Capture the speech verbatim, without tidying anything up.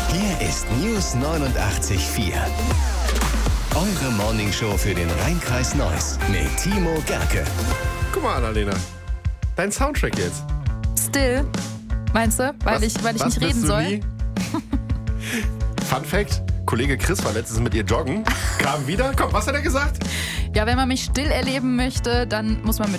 Hier ist News neunundachtzig Komma vier. Eure Morningshow für den Rhein-Kreis Neuss mit Timo Gerke. Guck mal, Annalena. Dein Soundtrack jetzt. Still. Meinst du? Weil Was- ich, weil ich was nicht bist reden du soll? nie? Fun Fact: Kollege Chris war letztens mit ihr joggen, kam wieder. Komm, was hat er gesagt? Ja, wenn man mich still erleben möchte, dann muss man mit